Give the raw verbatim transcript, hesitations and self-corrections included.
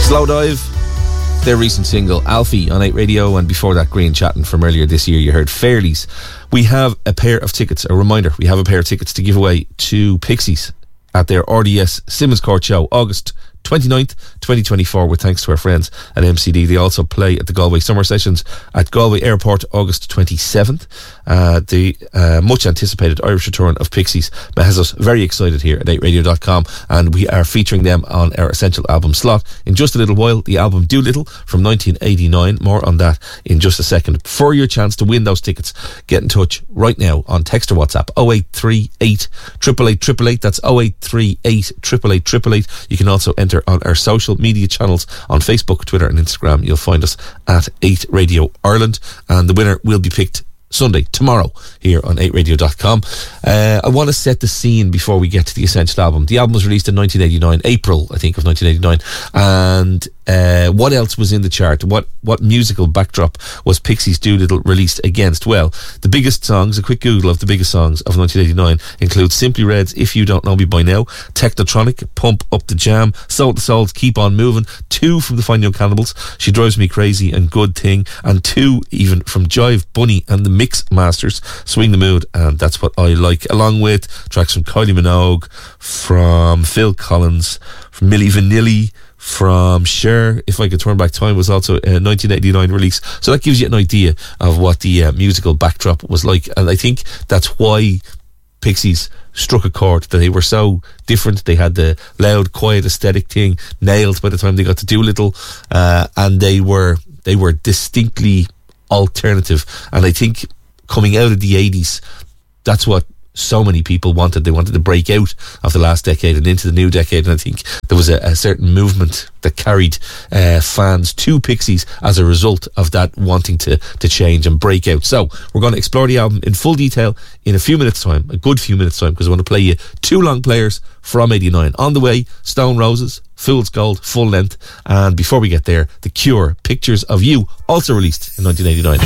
Slow Dive, their recent single Alfie on eight Radio, and before that Green Chatting from earlier this year you heard Fairlies. We have a pair of tickets, a reminder, we have a pair of tickets to give away to Pixies at their R D S Simmons Court show, August twenty-ninth, twenty twenty-four, with thanks to our friends at M C D. They also play at the Galway Summer Sessions at Galway Airport, August twenty-seventh. Uh, the uh, much anticipated Irish return of Pixies has us very excited here at eight radio dot com, and we are featuring them on our Essential Album slot. In just a little while, the album Doolittle from nineteen eighty-nine. More on that in just a second. For your chance to win those tickets, get in touch right now on text or WhatsApp oh eight three eight, eight eight eight, eight eight. That's oh eight three eight, eight eight eight, eight eight. You can also enter on our social media channels on Facebook, Twitter and Instagram. You'll find us at eight Radio Ireland, and the winner will be picked Sunday, tomorrow, here on eight radio dot com. Uh, I want to set the scene before we get to the Essential Album. The album was released in nineteen eighty-nine, April, I think, of nineteen eighty-nine. And uh, what else was in the chart? What what musical backdrop was Pixies' Doolittle released against? Well, the biggest songs, a quick Google of the biggest songs of nineteen eighty-nine include Simply Red's If You Don't Know Me By Now, Technotronic, Pump Up the Jam, Soul to Soul's Keep On Moving, two from the Fine Young Cannibals, She Drives Me Crazy and Good Thing, and two even from Jive Bunny and the Mix Masters, Swing the Mood and That's What I Like, along with tracks from Kylie Minogue, from Phil Collins, from Milli Vanilli, from Cher. If I Could Turn Back Time was also a nineteen eighty-nine release. So that gives you an idea of what the uh, musical backdrop was like, and I think that's why Pixies struck a chord, that they were so different. They had the loud, quiet aesthetic thing nailed by the time they got to Doolittle, uh, and they were they were distinctly alternative. And I think coming out of the eighties, that's what so many people wanted. They wanted to break out of the last decade and into the new decade, and I think there was a, a certain movement that carried uh, fans to Pixies as a result of that wanting to, to change and break out. So we're going to explore the album in full detail in a few minutes time, a good few minutes time, because I want to play you two long players from eighty-nine. On the way, Stone Roses, Fool's Gold, full length, and before we get there, The Cure, Pictures of You, also released in nineteen eighty-nine.